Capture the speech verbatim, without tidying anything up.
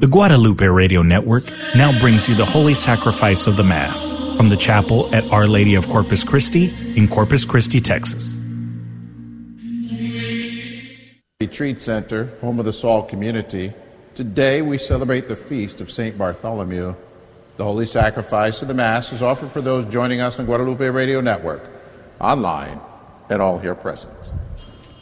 The Guadalupe Radio Network now brings you the Holy Sacrifice of the Mass from the chapel at Our Lady of Corpus Christi in Corpus Christi, Texas. Retreat Center, home of the Saul community. Today we celebrate the feast of Saint Bartholomew. The Holy Sacrifice of the Mass is offered for those joining us on Guadalupe Radio Network, online, and all here present.